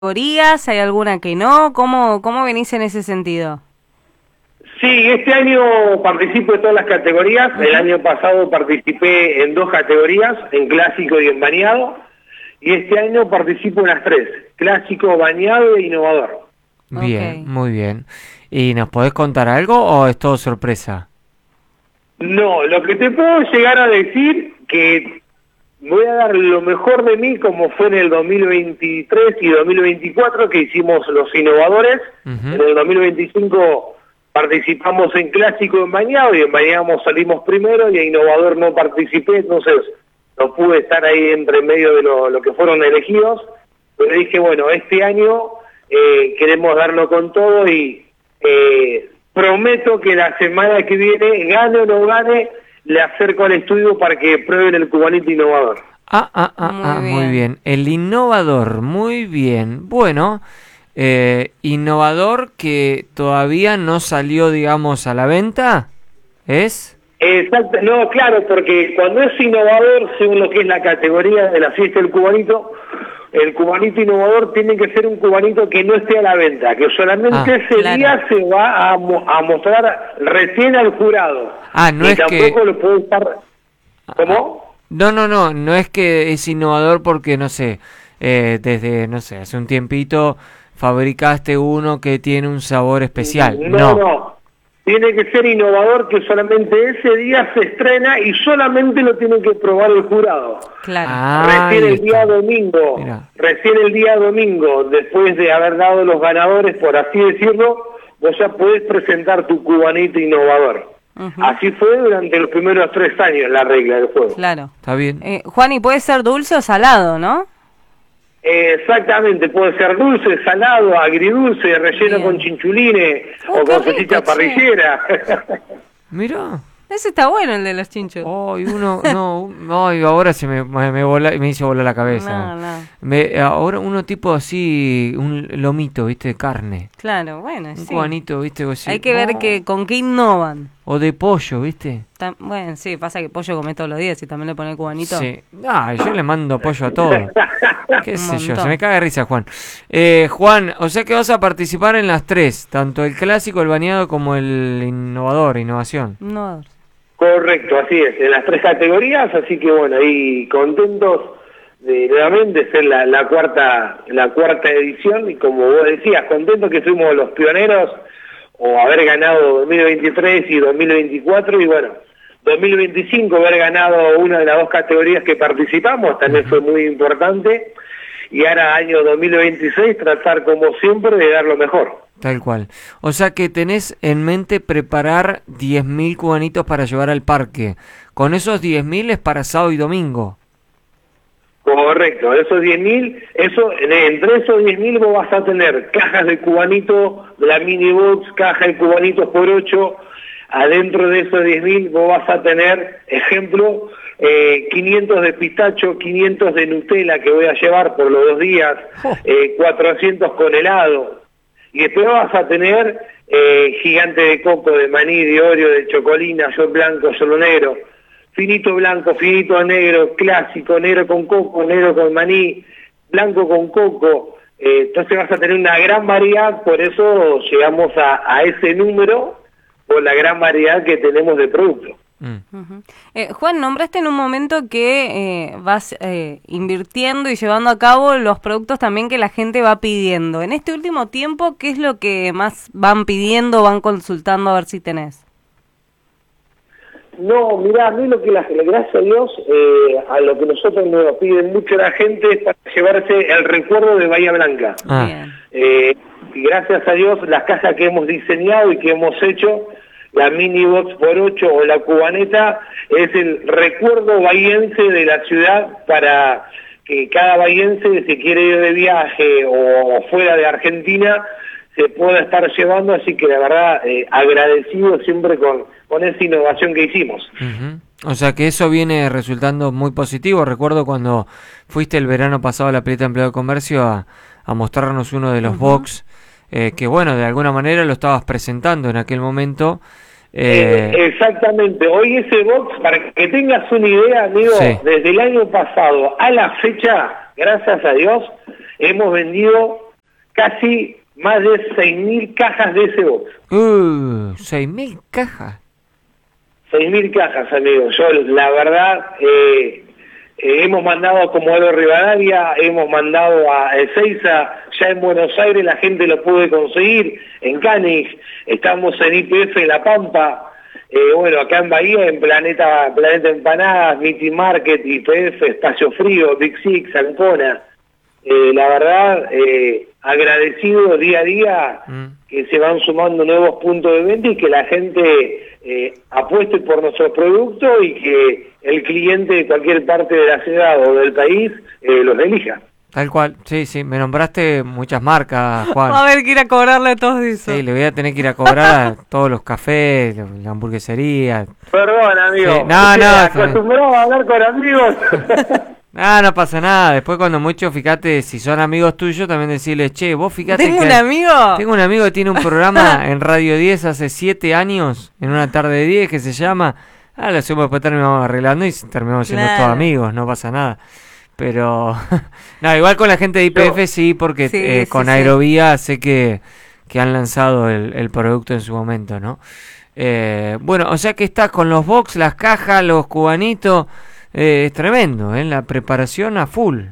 categorías? ¿Hay alguna que no? ¿Cómo venís en ese sentido? Sí, este año participo en todas las categorías. El año pasado participé en 2 categorías, en clásico y en bañado. Y este año participo en las 3, clásico, bañado e innovador. Bien, Ok. muy bien. ¿Y nos podés contar algo o es todo sorpresa? No, lo que te puedo llegar a decir que voy a dar lo mejor de mí como fue en el 2023 y 2024 que hicimos los innovadores. Ujú. En el 2025 participamos en clásico en bañado y en bañado salimos primero y en innovador no participé, entonces no pude estar ahí entre medio de lo que fueron elegidos, pero dije, bueno, este año queremos darlo con todo y prometo que la semana que viene, gane o no gane, le acerco al estudio para que prueben el cubanito innovador. Muy bien. El innovador, muy bien. Bueno, innovador que todavía no salió, digamos, a la venta, ¿es? Exacto, no, claro, porque cuando es innovador, según lo que es la categoría de la fiesta del cubanito, el cubanito innovador tiene que ser un cubanito que no esté a la venta, que solamente ese claro. día se va a mostrar recién al jurado. No y es que... tampoco lo puede estar... ¿Cómo? No es que es innovador porque, no sé, desde, no sé, hace un tiempito fabricaste uno que tiene un sabor especial. No. Tiene que ser innovador que solamente ese día se estrena y solamente lo tiene que probar el jurado. Claro. Recién Ahí el día está. domingo, Mirá. después de haber dado los ganadores, por así decirlo, vos ya podés presentar tu cubanito innovador. Ujú. Así fue durante los primeros 3 años la regla del juego. Claro. Está bien. Juan, y puede ser dulce o salado, ¿no? Exactamente, puede ser dulce, salado, agridulce, relleno Bien. con chinchulines Oh, o qué con rico, salchicha che. parrillera. Mirá. Ese está bueno, el de los chinchos. Ahora me hizo volar la cabeza. No. Ahora uno tipo así, un lomito, ¿viste? De carne. Claro, bueno, Un sí. cubanito, ¿viste? Así, Hay que ver con qué innovan. O de pollo, ¿viste? Bueno, sí, pasa que pollo come todos los días y también le pone cubanito. Sí. Yo le mando pollo a todo. ¿Qué sé yo? montón. Se me caga de risa, Juan. Juan, o sea que vas a participar en las 3, tanto el clásico, el bañado, como el innovación. Innovador. Correcto, así es, en las 3 categorías, así que bueno, ahí contentos de nuevamente ser la cuarta edición y como vos decías, contentos que fuimos los pioneros o haber ganado 2023 y 2024 y bueno, 2025 haber ganado una de las 2 categorías que participamos también fue muy importante y ahora año 2026 tratar como siempre de dar lo mejor. Tal cual. O sea que tenés en mente preparar 10.000 cubanitos para llevar al parque. Con esos 10.000 es para sábado y domingo. Correcto, esos 10.000, entre esos 10.000 vos vas a tener cajas de cubanito, la mini box, caja de cubanitos por 8, adentro de esos 10.000 vos vas a tener, ejemplo, 500 de pistacho, 500 de Nutella que voy a llevar por los 2 días, 400 con helado. Y después vas a tener gigante de coco, de maní, de Oreo, de chocolina, yo blanco, yo negro, finito blanco, finito negro, clásico, negro con coco, negro con maní, blanco con coco. Entonces vas a tener una gran variedad, por eso llegamos a ese número, por la gran variedad que tenemos de productos. Ujú. Juan, nombraste en un momento que vas invirtiendo y llevando a cabo los productos también que la gente va pidiendo. En este último tiempo, ¿qué es lo que más van pidiendo, van consultando a ver si tenés? No, mirá, a mí lo que gracias a Dios, a lo que nosotros nos piden mucho la gente es para llevarse el recuerdo de Bahía Blanca. Bien. Y gracias a Dios, las cajas que hemos diseñado y que hemos hecho, la mini box por 8 o la cubaneta, es el recuerdo bahiense de la ciudad para que cada bahiense, si quiere ir de viaje o fuera de Argentina, se pueda estar llevando, así que la verdad, agradecido siempre con esa innovación que hicimos. O sea que eso viene resultando muy positivo. Recuerdo cuando fuiste el verano pasado a la Pileta de Empleado de Comercio a mostrarnos uno de los box, que bueno, de alguna manera lo estabas presentando en aquel momento. Exactamente, hoy ese box, para que tengas una idea, amigo, Sí. desde el año pasado a la fecha, gracias a Dios, hemos vendido casi más de 6.000 cajas de ese box. 6.000 cajas. 6.000 cajas, amigos. Yo, la verdad, hemos mandado a Comodoro Rivadavia, hemos mandado a Ezeiza, ya en Buenos Aires la gente lo puede conseguir, en Canix, estamos en YPF en La Pampa, bueno, acá en Bahía, en Planeta Empanadas, Meeting Market, YPF, Espacio Frío, Big Six, Ancona. La verdad, agradecido día a día que se van sumando nuevos puntos de venta y que la gente apueste por nuestros productos y que el cliente de cualquier parte de la ciudad o del país los elija. Tal cual, sí, sí, me nombraste muchas marcas, Juan. Va a haber que ir a cobrarle a todos eso. Sí, le voy a tener que ir a cobrar a todos los cafés, la hamburguesería. Perdón, amigo. Sí, no, acostumbrado a hablar con amigos. No pasa nada. Después cuando mucho, fíjate, si son amigos tuyos, también decirles, che, vos fíjate ¿Tengo que... un amigo? Tengo un amigo que tiene un programa en Radio 10 hace 7 años, en una tarde de 10, que se llama... lo hacemos, después terminamos arreglando y terminamos siendo todos amigos, no pasa nada. Pero... no, igual con la gente de YPF sí, porque con Aerovía sé que han lanzado el producto en su momento, ¿no? Bueno, o sea que estás con los box, las cajas, los cubanitos... es tremendo, la preparación a full.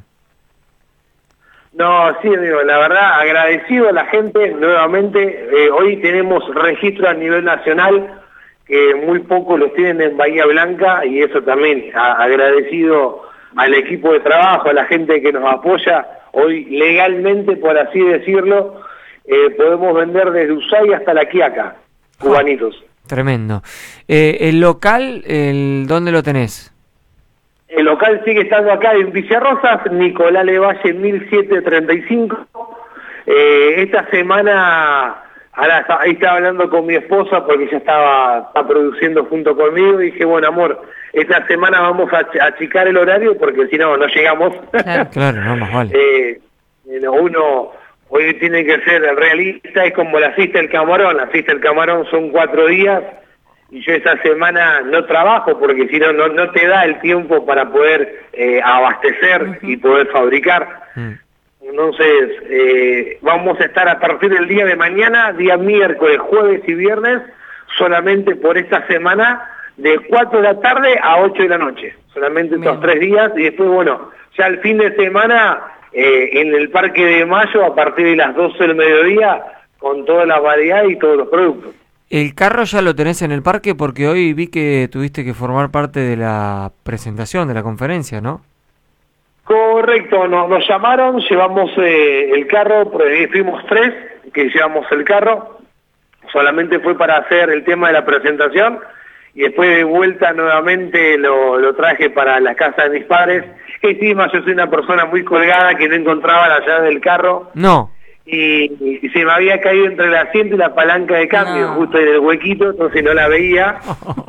No, sí, amigo, la verdad, agradecido a la gente nuevamente. Hoy tenemos registro a nivel nacional, que muy pocos los tienen en Bahía Blanca, y eso también, agradecido al equipo de trabajo, a la gente que nos apoya. Hoy legalmente, por así decirlo, podemos vender desde Ushuaia hasta La Quiaca, cubanitos. Tremendo. ¿El local, dónde lo tenés? El local sigue estando acá en Villarrosas, Nicolás Levalle 1735. Esta semana, ahí estaba hablando con mi esposa porque ella está produciendo junto conmigo y dije, bueno, amor, esta semana vamos a achicar el horario porque si no, no llegamos. Claro, no más vale. Uno hoy tiene que ser realista, es como la fiesta del camarón. La fiesta del camarón son 4 días. Y yo esta semana no trabajo porque si no, no te da el tiempo para poder abastecer y poder fabricar. Entonces, vamos a estar a partir del día de mañana, día miércoles, jueves y viernes, solamente por esta semana, de 4 de la tarde a 8 de la noche. Solamente estos 3 días y después, bueno, ya el fin de semana, en el Parque de Mayo, a partir de las 12 del mediodía, con toda la variedad y todos los productos. ¿El carro ya lo tenés en el parque? Porque hoy vi que tuviste que formar parte de la presentación, de la conferencia, ¿no? Correcto, nos llamaron, llevamos el carro, fuimos 3 que llevamos el carro, solamente fue para hacer el tema de la presentación y después de vuelta nuevamente lo traje para la casa de mis padres. Encima yo soy una persona muy colgada que no encontraba la llave del carro. No. Y se me había caído entre el asiento y la palanca de cambio, justo en el huequito, entonces no la veía.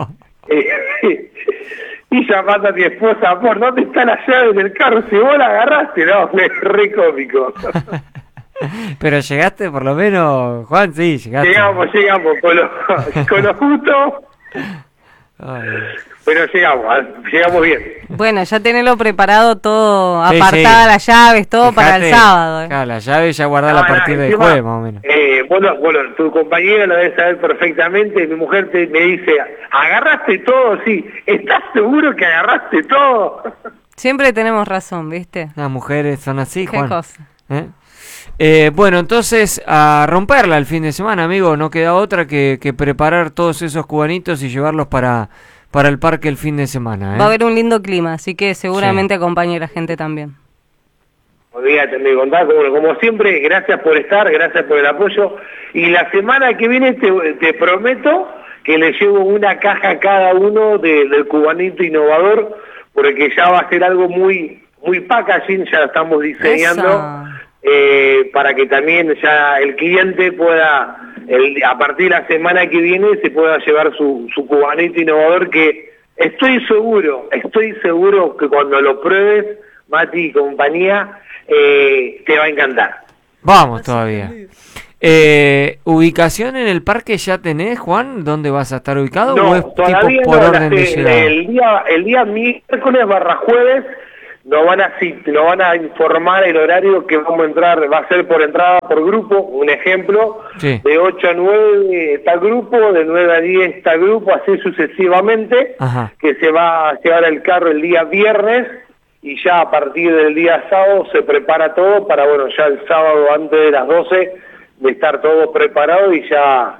Y llamando a mi esposa, amor, ¿dónde está la llave del carro? Si vos la agarraste, no, es re cómico. Pero llegaste por lo menos, Juan, sí, llegaste. Llegamos, con lo justo. Ay. Pero llegamos bien. Bueno, ya tenelo preparado todo, apartada las llaves, todo. Fíjate, para el sábado. Claro, la llave ya guardada a partir del jueves, más o menos. Bueno, tu compañera lo debe saber perfectamente. Mi mujer me dice, ¿agarraste todo? Sí. ¿Estás seguro que agarraste todo? Siempre tenemos razón, ¿viste? Las mujeres son así, Juan. Qué cosa. Bueno, entonces a romperla el fin de semana, amigo. No queda otra que preparar todos esos cubanitos y llevarlos para el parque el fin de semana. Va a haber un lindo clima, así que seguramente acompañe a la gente también. Olvídate, me contás, como siempre, gracias por estar, gracias por el apoyo. Y la semana que viene te prometo que le llevo una caja a cada uno del cubanito innovador, porque ya va a ser algo muy packaging, ya lo estamos diseñando, para que también ya el cliente pueda, a partir de la semana que viene, se pueda llevar su cubanito innovador, que estoy seguro que cuando lo pruebes, Mati y compañía, te va a encantar. Vamos todavía. ¿Ubicación en el parque ya tenés, Juan? ¿Dónde vas a estar ubicado? No, ¿o es todavía tipo por orden de llegada? El día miércoles / jueves nos van a informar el horario que vamos a entrar, va a ser por entrada por grupo, un ejemplo, Sí. de 8 a 9 está el grupo, de 9 a 10 está el grupo, así sucesivamente, Ajá. que se va a llevar el carro el día viernes, y ya a partir del día sábado se prepara todo para, bueno, ya el sábado antes de las 12, de estar todo preparado y ya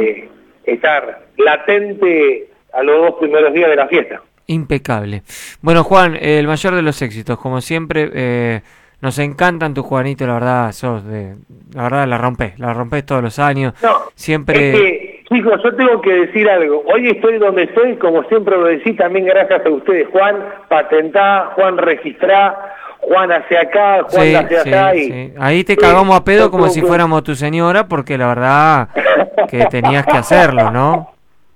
estar latente a los 2 primeros días de la fiesta. Impecable. Bueno, Juan, el mayor de los éxitos, como siempre, nos encantan tus Juanito, la verdad, la verdad la rompés todos los años. No, siempre... es que, chicos, yo tengo que decir algo. Hoy estoy donde estoy, como siempre lo decís, también gracias a ustedes. Juan, patentá, Juan, registrá, Juan hacia acá, Juan Sí, hacia sí, acá. sí. Ahí te cagamos a pedo como si fuéramos tu señora, porque la verdad que tenías que hacerlo, ¿no?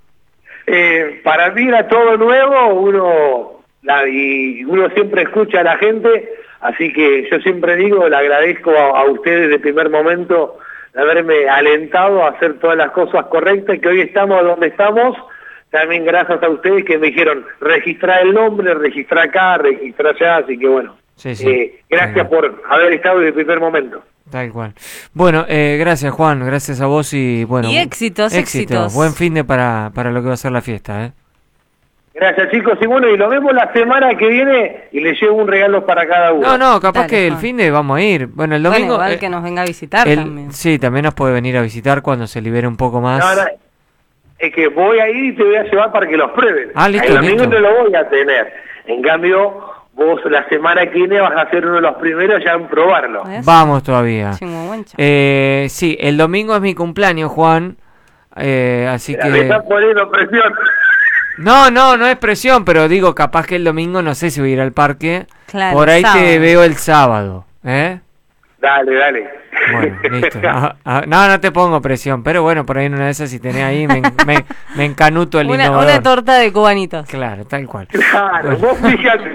Para mí era todo nuevo, y uno siempre escucha a la gente, así que yo siempre digo, le agradezco a ustedes de primer momento de haberme alentado a hacer todas las cosas correctas, que hoy estamos donde estamos, también gracias a ustedes que me dijeron, registrar el nombre, registrar acá, registrar allá, así que bueno, Sí. gracias por haber estado desde el primer momento. Tal cual. Bueno, gracias Juan, gracias a vos y bueno. Y éxitos. Buen fin de para lo que va a ser la fiesta, ¿eh? Gracias chicos, y bueno, y lo vemos la semana que viene y les llevo un regalo para cada uno. No, capaz Dale, que el Juan. fin de vamos a ir. Bueno, el domingo... Bueno, igual que nos venga a visitar también. Sí, también nos puede venir a visitar cuando se libere un poco más. No, es que voy a ir y te voy a llevar para que los prueben. Ah, listo, el domingo listo. no lo voy a tener. En cambio, vos la semana que viene vas a ser uno de los primeros ya en probarlo. ¿Ves? Vamos todavía. Chingüengüencha. Sí, el domingo es mi cumpleaños, Juan. Así Me que... estás poniendo presión. No es presión, pero digo, capaz que el domingo no sé si voy a ir al parque. Claro, Por ahí te sábado. veo el sábado, ¿eh? Dale. Bueno, listo. No te pongo presión, pero bueno, por ahí en una de esas si tenés ahí me encanuto el innovador. Una torta de cubanitos. Claro, tal cual. Claro, vos fíjate.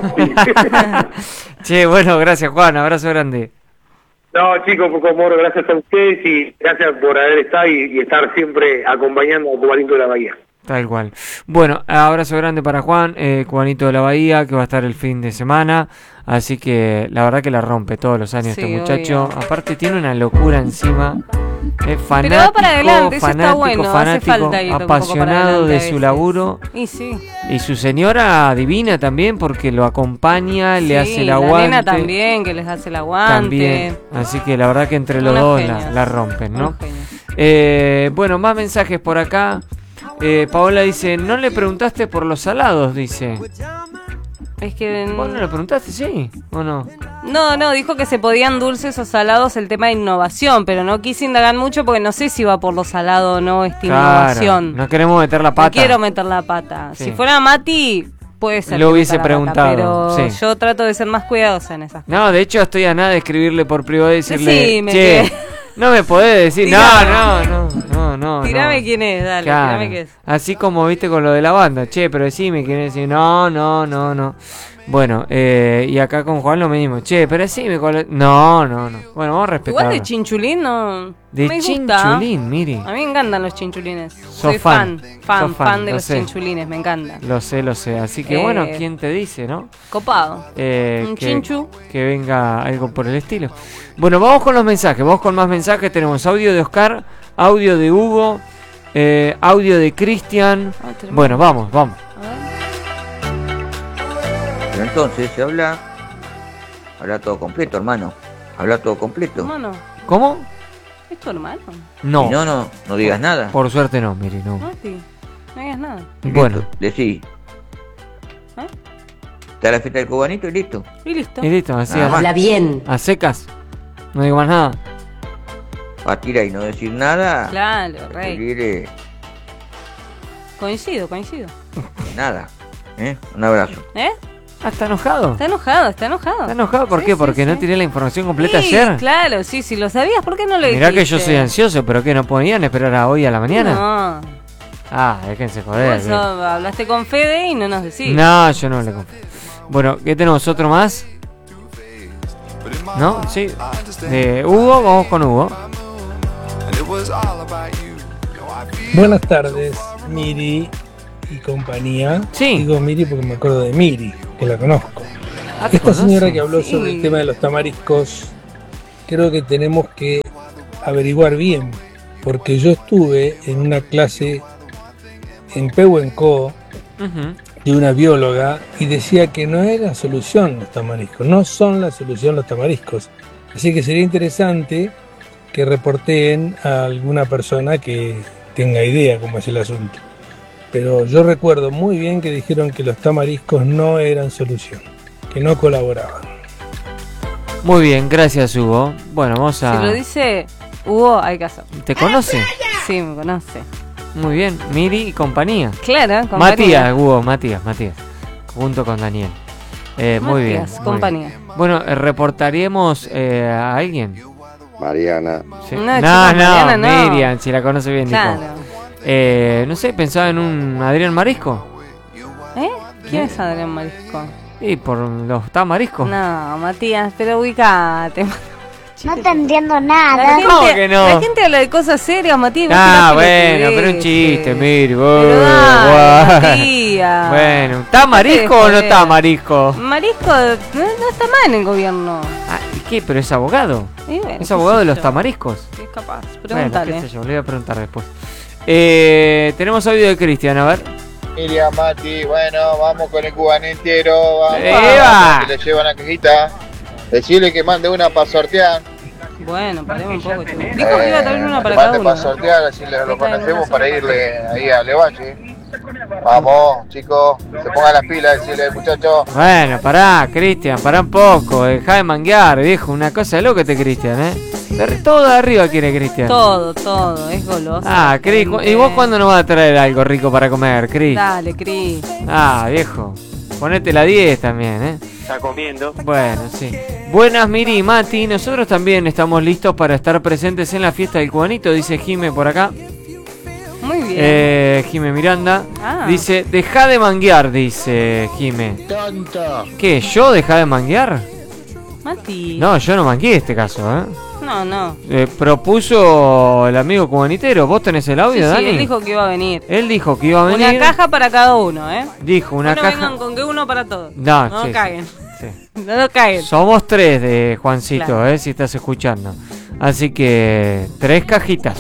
Che, bueno, gracias Juan, abrazo grande. No, chicos, Moro, gracias a ustedes y gracias por haber estado y estar siempre acompañando a Cubanito de la Bahía. Tal cual. Bueno, abrazo grande para Juan, Cubanito de la Bahía, que va a estar el fin de semana. Así que la verdad que la rompe todos los años Sí, este muchacho. obvio. Aparte tiene una locura encima. Es fanático, Pero va para adelante, eso está bueno, hace falta ir un poco para apasionado adelante de a su veces. laburo. Y sí. Y su señora divina también, porque lo acompaña, le hace el la aguante. nena también, que les hace el aguante. También. Así que la verdad que entre los Unos dos genios. la rompen, ¿no? Unos genios. Bueno, más mensajes por acá. Paola dice, ¿no le preguntaste por los salados? Dice. Es que... ¿Vos no le preguntaste, sí? ¿O no? No, dijo que se podían dulces o salados el tema de innovación, pero no quise indagar mucho porque no sé si va por lo salado o no esta innovación. No queremos meter la pata. No quiero meter la pata. Sí. Si fuera Mati, puede ser. Lo que hubiese meta la pata, preguntado, pero sí. yo trato de ser más cuidadosa en esas cosas. No, de hecho estoy a nada de escribirle por privado y decirle, Decime che, que- no me podés decir, Tirame. no. Tirame no. quién es, dale, Claro. tirame qué es. Así como viste con lo de la banda, che, pero decime quién es. No. Bueno, y acá con Juan lo mismo, che, pero decime cuál es. No. Bueno, vamos a respetar. Igual de chinchulín no De me gusta. chinchulín, mire. A mí me encantan los chinchulines. Sos Soy fan. Sos fan de lo los sé. chinchulines, me encantan. Lo sé. Así que bueno, ¿quién te dice, no? Copado. Un que, chinchu. que venga algo por el estilo. Bueno, vamos con los mensajes, vamos con más mensajes. Tenemos audio de Oscar, audio de Hugo, audio de Cristian. Ah, tremendo. Bueno, vamos. A ver. Pero entonces se habla todo completo, hermano. Habla todo completo. Hermano, ¿Cómo? ¿es tu hermano? No, Y no digas nada. por suerte no, mire, no. Mati, no digas nada. Bueno, Decí. ¿Eh? Está la fiesta del cubanito y listo. Y listo. y listo, así Nada más. Habla bien. a secas. No digo más nada. Va a tirar y no decir nada. Claro, rey. Quiere Coincido. nada. Un abrazo. ¿Eh? Ah, está enojado. Está enojado. ¿Está enojado? ¿Por Sí, qué? sí, ¿Porque no sí. tiré la información completa Sí, ayer? claro, sí, si lo sabías, ¿por qué no lo dijiste? Mirá que yo soy ansioso, pero que no podían esperar a hoy a la mañana. No, Ah, déjense joder. vos hablaste con Fede y no nos decís. No, yo no le compré. Bueno, ¿qué tenemos? ¿Otro más? ¿No? Sí. De Hugo, vamos con Hugo. Buenas tardes, Miri y compañía. Sí. Digo Miri porque me acuerdo de Miri, que la conozco. Esta señora que habló sobre el tema de los tamariscos, creo que tenemos que averiguar bien, porque yo estuve en una clase en Pehuenco de una bióloga y decía que no era solución los tamariscos, no son la solución los tamariscos. Así que sería interesante que reporteen a alguna persona que tenga idea cómo es el asunto. Pero yo recuerdo muy bien que dijeron que los tamariscos no eran solución, que no colaboraban. Muy bien, gracias Hugo. Bueno, vamos a... Si lo dice Hugo, hay que hacer. ¿Te conoce? Sí, me conoce. Muy bien, Miri y compañía. Claro, compañía. Matías, Hugo, Matías, junto con Daniel. Muy bien. Matías, compañía. Bien. Bueno, reportaríamos a alguien. Mariana. Sí. No, Mariana no. Miriam, si la conoce bien. Claro. No sé, pensaba en un Adrián Marisco. ¿Quién es Adrián Marisco? Y por los tamariscos. No, Matías, pero ubicate. No te entiendo nada. ¿Cómo que no? La gente habla de cosas serias, Matías. Bueno, pero un chiste, mire. Pero dale, Matías. Bueno, ¿está marisco o no está marisco? Marisco no está mal en el gobierno. ¿Qué? ¿Pero es abogado? Bueno, ¿Es abogado de los tamariscos? Es capaz, Bueno, pregúntale. qué sé yo, le voy a preguntar después. Tenemos audio de Cristian, a ver. Miriam, Mati, bueno, vamos con el cubano entero, vamos, ¡Eva! que le llevan la cajita. Decirle que mande una para sortear. Bueno, paremos un poco. Dijo que iba a traer una para cada mande uno. para sortear, así lo conocemos para irle ahí a Levalle. Vamos, chicos, se pongan las pilas, decirle muchachos. Bueno, pará, Cristian, pará un poco, dejá de manguear, viejo, una cosa de loco este Cristian, Todo de arriba quiere Cristian. Todo, es goloso. Cris, ¿y vos cuándo nos vas a traer algo rico para comer, Cris? Dale, Cris. Viejo, ponete la 10 también, Está comiendo. Bueno, sí. Buenas, Miri y Mati, nosotros también estamos listos para estar presentes en la fiesta del cubanito, dice Jime por acá. Muy bien. Jime Miranda. Dice, deja de manguear, dice Jime. Tonto. ¿Qué? ¿Yo dejá de manguear? Mati. No, yo no mangué este caso, No. Propuso el amigo cubanitero. ¿Vos tenés el audio, Sí, Dani? él dijo que iba a venir. Él dijo que iba a venir. Una caja para cada uno, Dijo una caja. vengan con que uno para todos. No, sí, caguen. sí. No caguen. Somos 3 de Juancito, Claro. si estás escuchando. Así que 3 cajitas.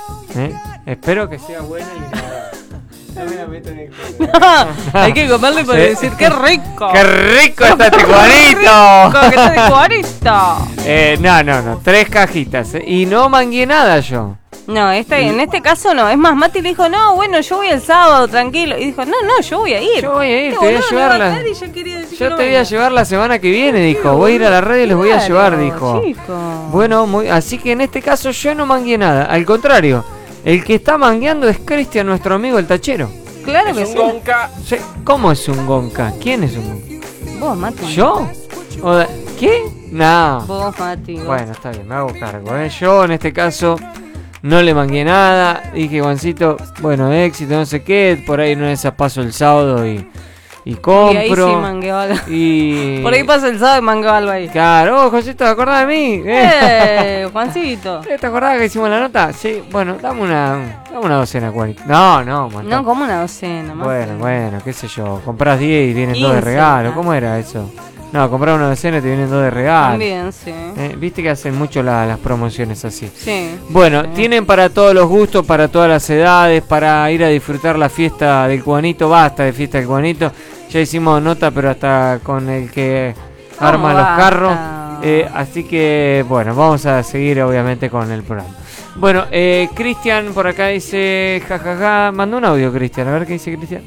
Espero que sea buena y no me la meto en el culo. Hay que comerle para decir ¡qué rico! ¡Qué rico está este ¡Qué cubanito! rico que está de cubanito! No, 3 cajitas. Y no mangué nada yo. No, en este caso no. Es más, Mati le dijo, no, bueno, yo voy el sábado, tranquilo. Y dijo, no, yo voy a ir. Yo voy a ir, Este te voy a boludo llevar no va a la- estar y yo quería decir que Yo no te voy a venga. llevar la semana que viene, dijo. Voy a ir a la radio y les voy a llevar, Claro, dijo. chico. Bueno, así que en este caso yo no mangué nada. Al contrario, el que está mangueando es Cristian, nuestro amigo el tachero. Claro que sí. Sí, ¿cómo es un gonca? ¿Quién es un gonca? Vos, Mati. ¿Yo? ¿Qué? No. Vos, Mati. Vos. Bueno, está bien, me hago cargo. Yo en este caso no le mangué nada. Dije, Juancito, bueno, éxito, no sé qué. Por ahí no de esas paso el sábado y compro. Y ahí sí mangueo algo. Y... Por ahí pasa el sábado y mangueo algo ahí. Claro, Juancito, ¿te acordás de mí? Juancito. ¿Te acordás que hicimos la nota? Sí, bueno, dame una docena, Juanito. No, montón. No, como una docena, Mati. Bueno, qué sé yo. Comprás 10 y vienen 2 de 15, regalo. ¿no? ¿Cómo era eso? No, comprar una docena y te vienen 2 de regalo. También, sí. Viste que hacen mucho las promociones así. Sí. Bueno, Sí. tienen para todos los gustos, para todas las edades, para ir a disfrutar la fiesta del cubanito. Basta de fiesta del cubanito. Ya hicimos nota, pero hasta con el que arma los basta? carros. Así que, bueno, vamos a seguir obviamente con el programa. Bueno, Cristian por acá dice, jajaja, mandó un audio, Cristian. A ver qué dice Cristian.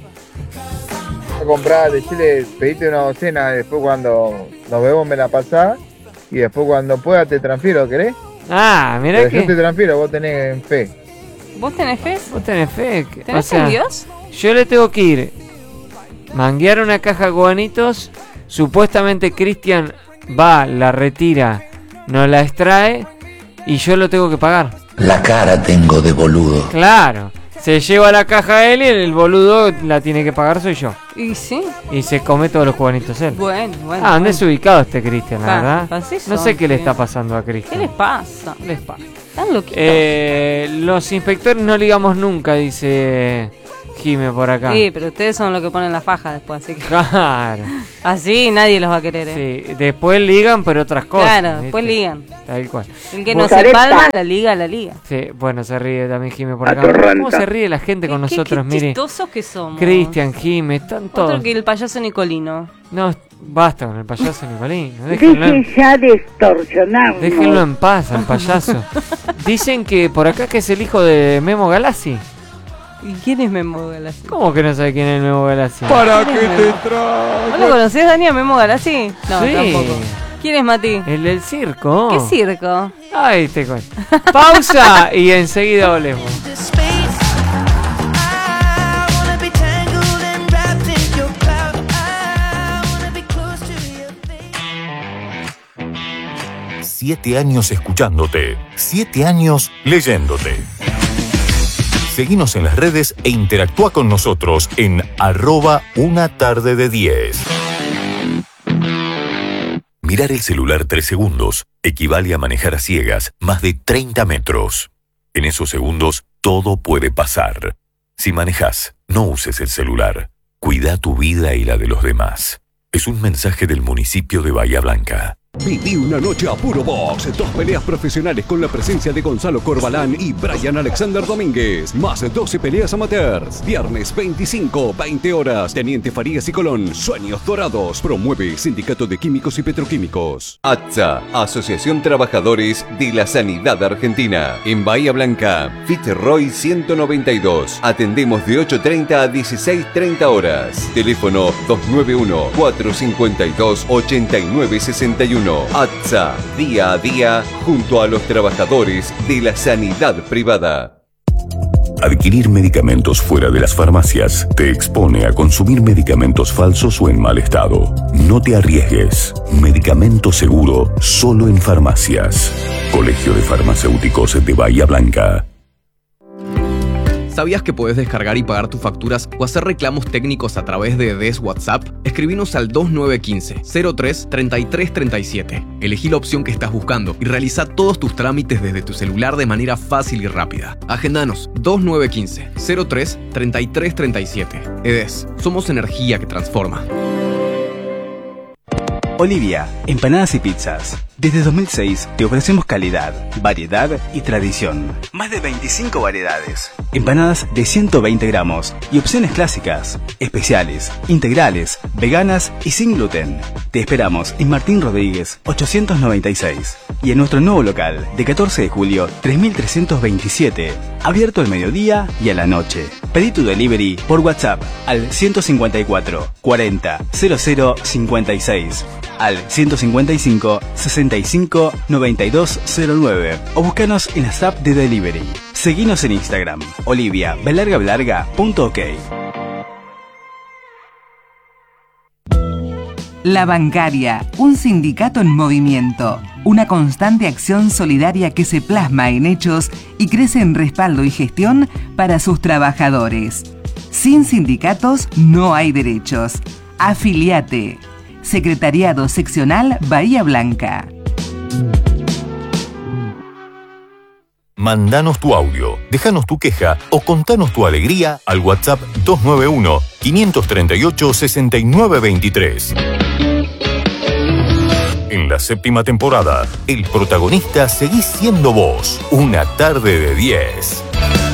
A comprar, decirle, pedite una docena, después cuando nos vemos me la pasás y después cuando pueda te transfiero, ¿querés? Mirá Pero yo te que transfiero, vos tenés fe. ¿Vos tenés fe? vos tenés fe. ¿Tenés en Dios? Yo le tengo que ir, manguear una caja de cubanitos. Supuestamente Cristian va, la retira, nos la extrae y yo lo tengo que pagar. La cara tengo de boludo. Claro, se lleva la caja él y el boludo la tiene que pagar soy yo. Y sí. Y se come todos los cubanitos él. Bueno. ¿Dónde es ubicado este Cristian, la verdad? así No son, sé qué le sí. está pasando a ¿Qué Cristian. les pasa? ¿Qué les pasa? Están loquitos. Los inspectores no ligamos nunca, dice Jime por acá. Sí, pero ustedes son los que ponen la faja después, así que... Claro. Así nadie los va a querer, Sí, después ligan, pero otras cosas. Claro, ¿viste? después ligan. Tal cual. El que no se palma, la liga. Sí, bueno, se ríe también Jime por acá. ¿Cómo se ríe la gente con nosotros? Qué Mire, chistosos que somos. Cristian, Jime, están todos. Otro que el payaso Nicolino. No, basta con el payaso Nicolino. Déjenlo ya de extorsionarnos. Déjenlo en paz al payaso. Dicen que por acá que es el hijo de Memo Galassi. ¿Y quién es Memo Galassi? ¿Cómo que no sabe quién es Memo Galassi? ¿Para qué te traes? ¿Vos lo conocés, Dani, a Memo Galassi? No, Sí. tampoco. ¿Quién es Mati? El del circo. ¿Qué circo? Ay, te cuento. Pausa y enseguida volvemos. Siete años escuchándote, 7 años leyéndote. Seguinos en las redes e interactúa con nosotros en @unatarde-de-10. Mirar el celular 3 segundos equivale a manejar a ciegas más de 30 metros. En esos segundos todo puede pasar. Si manejas, no uses el celular. Cuida tu vida y la de los demás. Es un mensaje del municipio de Bahía Blanca. Viví una noche a puro box. 2 peleas profesionales con la presencia de Gonzalo Corbalán y Brian Alexander Domínguez. Más 12 peleas amateurs. Viernes 25, 20 horas. Teniente Farías y Colón. Sueños Dorados. Promueve Sindicato de Químicos y Petroquímicos. ATSA, Asociación Trabajadores de la Sanidad Argentina. En Bahía Blanca, Fitzroy 192. Atendemos de 8:30 a 16:30 horas. Teléfono 291-452-8961. ATSA, día a día, junto a los trabajadores de la sanidad privada. Adquirir medicamentos fuera de las farmacias te expone a consumir medicamentos falsos o en mal estado. No te arriesgues. Medicamento seguro solo en farmacias. Colegio de Farmacéuticos de Bahía Blanca. ¿Sabías que puedes descargar y pagar tus facturas o hacer reclamos técnicos a través de DES WhatsApp? Escribinos al 2915-03-3337. Elegí la opción que estás buscando y realiza todos tus trámites desde tu celular de manera fácil y rápida. Agendanos 2915-03-3337. EDES, somos energía que transforma. Olivia, empanadas y pizzas. Desde 2006 te ofrecemos calidad, variedad y tradición. Más de 25 variedades. Empanadas de 120 gramos y opciones clásicas, especiales, integrales, veganas y sin gluten. Te esperamos en Martín Rodríguez 896 y en nuestro nuevo local de 14 de julio 3327, abierto al mediodía y a la noche. Pedí tu delivery por WhatsApp al 154 40 00 56, al 155 65 9209 o búscanos en las apps de delivery. Seguinos en Instagram, oliviabelargabelarga.ok. La Bancaria, un sindicato en movimiento, una constante acción solidaria que se plasma en hechos y crece en respaldo y gestión para sus trabajadores. Sin sindicatos no hay derechos. Afiliate. Secretariado Seccional Bahía Blanca. Mandanos tu audio, déjanos tu queja o contanos tu alegría al WhatsApp 291-538-6923. En la 7ª temporada, el protagonista seguís siendo vos. Una tarde de 10.